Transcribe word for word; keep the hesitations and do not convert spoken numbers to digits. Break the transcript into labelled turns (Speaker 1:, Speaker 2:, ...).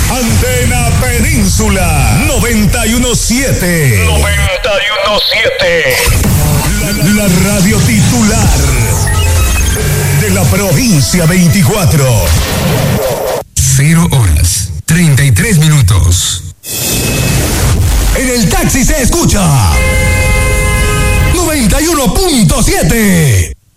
Speaker 1: Antena Península noventa y uno punto siete.
Speaker 2: noventa y uno punto siete.
Speaker 1: La, la radio titular de la provincia veinticuatro.
Speaker 3: Cero horas, treinta y tres minutos.
Speaker 1: En el taxi se escucha noventa y uno punto siete.